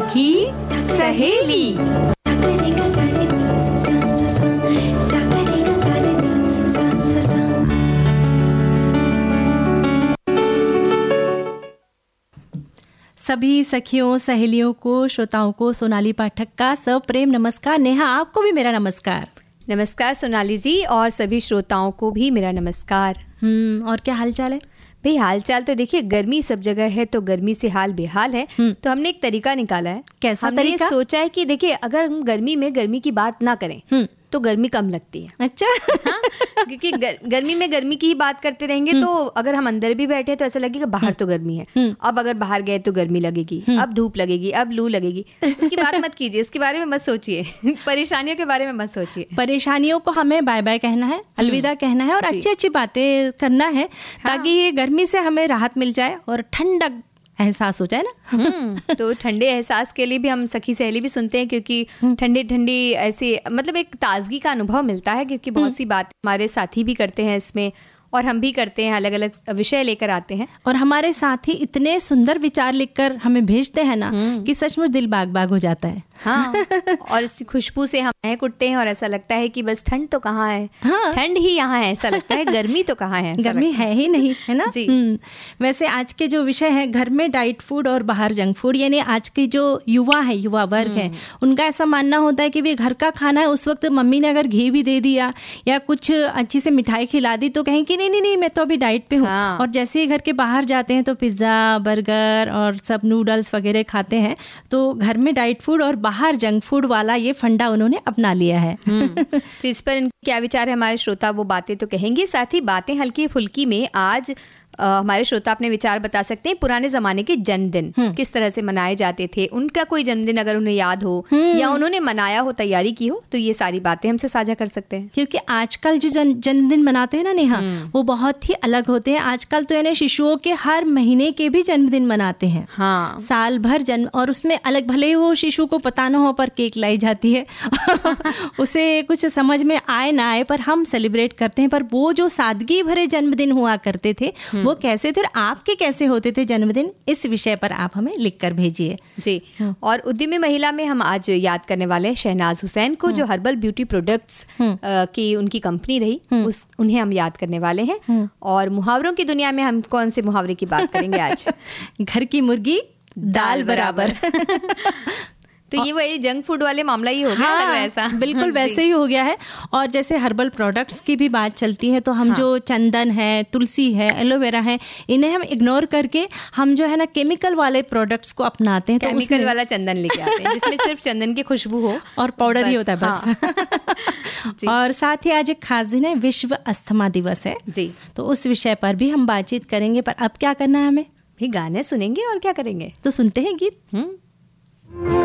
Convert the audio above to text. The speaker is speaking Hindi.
सखी सहेली। सभी सखियों सहेलियों को, श्रोताओं को सोनाली पाठक का सप्रेम नमस्कार। नेहा, आपको भी मेरा नमस्कार। नमस्कार सोनाली जी, और सभी श्रोताओं को भी मेरा नमस्कार। और क्या हाल चाल है भाई? हाल चाल तो देखिए, गर्मी सब जगह है तो गर्मी से हाल बेहाल है। तो हमने एक तरीका निकाला है। कैसा हमने तरीका? सोचा है कि देखिए, अगर हम गर्मी में गर्मी की बात ना करें तो गर्मी कम लगती है। अच्छा। हाँ? क्योंकि गर्मी में गर्मी की ही बात करते रहेंगे तो अगर हम अंदर भी बैठे तो ऐसा लगेगा बाहर तो गर्मी है, अब अगर बाहर गए तो गर्मी लगेगी, अब धूप लगेगी, अब लू लगेगी। उसकी बात मत कीजिए, इसके बारे में मत सोचिए। परेशानियों के बारे में मत सोचिए। परेशानियों को हमें बाय बाय कहना है, अलविदा कहना है और अच्छी अच्छी बातें करना है, ताकि ये गर्मी से हमें राहत मिल जाए और ठंडक एहसास हो जाए ना। तो ठंडे एहसास के लिए भी हम सखी सहेली भी सुनते हैं, क्योंकि ठंडी ठंडी ऐसे मतलब एक ताजगी का अनुभव मिलता है, क्योंकि बहुत सी बातें हमारे साथी भी करते हैं इसमें और हम भी करते हैं, अलग अलग विषय लेकर आते हैं। और हमारे साथी इतने सुंदर विचार लिखकर हमें भेजते हैं ना कि सचमुच दिल बाग बाग हो जाता है। हाँ। और इस खुशबू से हम महक उठते हैं और ऐसा लगता है कि बस ठंड तो कहाँ है। हाँ। ठंड ही यहाँ है, ऐसा लगता है। गर्मी तो कहाँ है, गर्मी है ही नहीं, है ना जी। वैसे आज के जो विषय है, घर में डाइट फूड और बाहर जंक फूड, यानी आज की जो युवा है, युवा वर्ग है, उनका ऐसा मानना होता है कि भाई घर का खाना है, उस वक्त मम्मी ने अगर घी भी दे दिया या कुछ अच्छी से मिठाई खिला दी तो कहें कि नहीं मैं तो अभी डाइट पे हूँ। हाँ। और जैसे ही घर के बाहर जाते हैं तो पिज्ज़ा, बर्गर और सब नूडल्स वगैरह खाते हैं। तो घर में डाइट फूड और बाहर जंक फूड वाला ये फंडा उन्होंने अपना लिया है। तो इस पर क्या विचार है हमारे श्रोता, वो बातें तो कहेंगे। साथ ही बातें हल्की फुल्की में आज हमारे श्रोता अपने विचार बता सकते हैं। पुराने जमाने के जन्मदिन किस तरह से मनाए जाते थे, उनका कोई जन्मदिन अगर उन्हें याद हो या उन्होंने मनाया हो, तैयारी की हो, तो ये सारी बातें हमसे साझा कर सकते हैं। क्योंकि आजकल जो जन्मदिन मनाते हैं ना नेहा, वो बहुत ही अलग होते हैं। आजकल तो यानी शिशुओं के हर महीने के भी जन्मदिन मनाते हैं। हाँ। साल भर जन्म, और उसमें अलग, भले ही वो शिशु को पता ना हो पर केक लाई जाती है। उसे कुछ समझ में आए ना आए पर हम सेलिब्रेट करते हैं। पर वो जो सादगी भरे जन्मदिन हुआ करते थे वो कैसे थे, आपके कैसे होते थे जन्मदिन, इस विषय पर आप हमें लिखकर भेजिए। जी। और उद्यमी महिला में हम आज याद करने वाले हैं शहनाज हुसैन को, जो हर्बल ब्यूटी प्रोडक्ट्स की उनकी कंपनी रही, उन्हें हम याद करने वाले हैं। और मुहावरों की दुनिया में हम कौन से मुहावरे की बात करेंगे आज? घर की मुर्गी दाल बराबर। तो ये वही जंक फूड वाले मामला ही हो गया। हाँ, लग रहा है ऐसा। बिल्कुल वैसे ही हो गया है। और जैसे हर्बल प्रोडक्ट्स की भी बात चलती है तो हम जो चंदन है, तुलसी है, एलोवेरा है, इन्हें हम इग्नोर करके हम जो है ना केमिकल वाले प्रोडक्ट्स को अपनाते हैं। तो केमिकल वाला चंदन लेके आते हैं जिसमें सिर्फ चंदन की खुशबू हो और पाउडर ही होता है बस। और साथ ही आज एक खास दिन है, विश्व अस्थमा दिवस है जी। तो उस विषय पर भी हम बातचीत करेंगे। पर अब क्या करना है हमें? भी गाने सुनेंगे और क्या करेंगे, तो सुनते हैं गीत।